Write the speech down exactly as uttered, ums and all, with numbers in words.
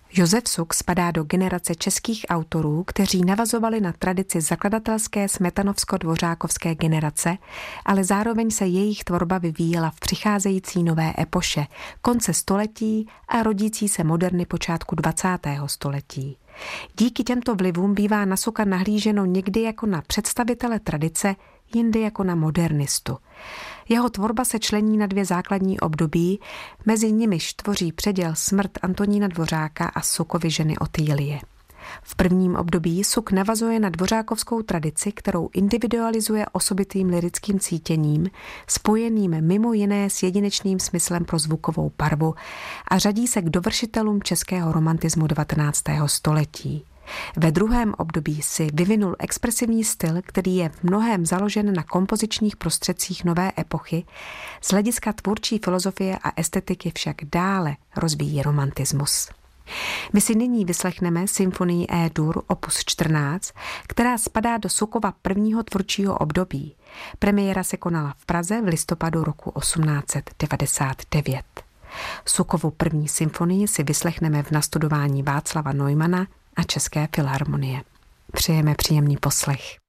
Josef Suk spadá do generace českých autorů, kteří navazovali na tradici zakladatelské smetanovsko-dvořákovské generace, ale zároveň se jejich tvorba vyvíjela v přicházející nové epoše, konce století a rodící se moderny počátku dvacátého století. Díky těmto vlivům bývá na Suka nahlíženo někdy jako na představitele tradice, jindy jako na modernistu. Jeho tvorba se člení na dvě základní období, mezi nimiž tvoří předěl Smrt Antonína Dvořáka a Sukovy ženy Otýlie. V prvním období Suk navazuje na dvořákovskou tradici, kterou individualizuje osobitým lirickým cítěním, spojeným mimo jiné s jedinečným smyslem pro zvukovou barvu a řadí se k dovršitelům českého romantismu devatenáctého století. Ve druhém období si vyvinul expresivní styl, který je v mnohém založen na kompozičních prostředcích nové epochy, z hlediska tvůrčí filozofie a estetiky však dále rozvíjí romantismus. My si nyní vyslechneme symfonii E-dur opus čtrnáct, která spadá do Sukova prvního tvůrčího období. Premiéra se konala v Praze v listopadu roku osmnáct set devadesát devět. Sukovu první symfonii si vyslechneme v nastudování Václava Neumana a České filharmonie. Přejeme příjemný poslech.